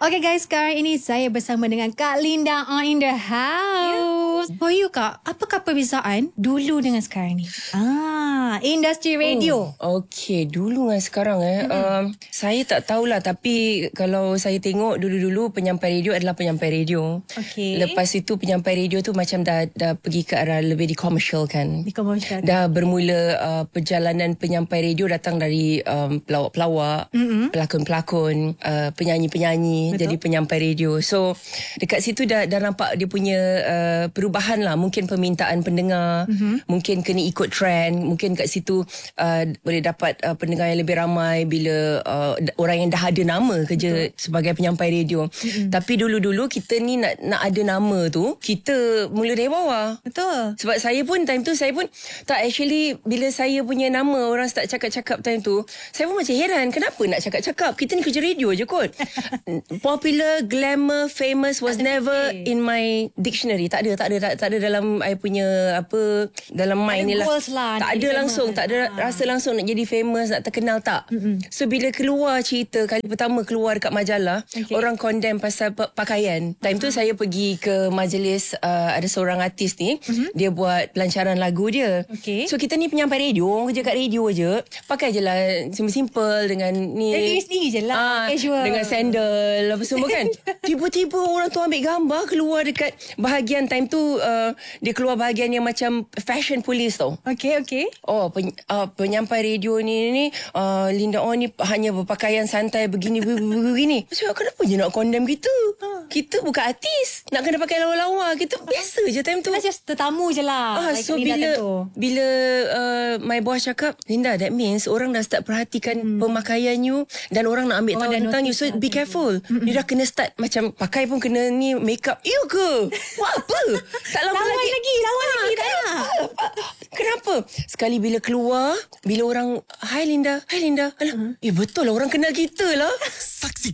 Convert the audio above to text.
Okay guys, sekarang ini saya bersama dengan Kak Linda in the house. For you Kak, apakah perbezaan dulu dengan sekarang ni? Industri radio. Okay, dulu dengan sekarang saya tak tahulah, tapi kalau saya tengok dulu-dulu penyampai radio adalah penyampai radio. Okay. Lepas itu penyampai radio tu macam dah pergi ke arah lebih dikomersialkan. Dah bermula perjalanan penyampai radio datang dari pelawak-pelawak, pelakon-pelakon, penyanyi-penyanyi. Betul. Jadi penyampai radio. So dekat situ dah nampak dia punya perubahan lah. Mungkin permintaan pendengar, mungkin kena ikut trend, mungkin kat situ boleh dapat pendengar yang lebih ramai bila orang yang dah ada nama kerja sebagai penyampai radio. Tapi dulu-dulu kita ni nak ada nama tu, kita mula dari bawah. Betul. Sebab saya pun time tu, saya pun tak, actually bila saya punya nama orang start cakap-cakap time tu, saya pun macam heran, kenapa nak cakap-cakap, kita ni kerja radio je kot. Popular, glamour, famous was never in my dictionary. Tak ada dalam I punya dalam mind ni lah. Tak ada langsung, tak ada rasa langsung nak jadi famous, nak terkenal, tak. So bila keluar cerita kali pertama keluar dekat majalah, orang condemn pasal pakaian. Time tu saya pergi ke majlis, ada seorang artis ni, dia buat pelancaran lagu dia. So kita ni penyampai radio, orang kerja kat radio je, pakai je lah simple-simple dengan ni. Diri sendiri je lah, casual. Dengan sandal apa semua kan. Tiba-tiba orang tu ambil gambar keluar dekat bahagian time tu, dia keluar bahagian yang macam fashion police tau. Okay. Penyampai radio ni Linda On ni hanya berpakaian santai begini. Macam kenapa je nak condemn kita? Kita bukan artis, nak kena pakai lawa-lawa. Kita biasa je time tu. Kita just tetamu je lah. So bila my boss cakap, Linda, that means orang dah start perhatikan pemakaian you, dan orang nak ambil tahu tentang you. So be careful. You dah kena start macam pakai pun kena ni, make up. You ke? Buat apa? Tak lama lawan lagi. Kenapa? Sekali bila keluar, bila orang, Hai Linda. Alah, betul lah, orang kenal kita lah. Saksikan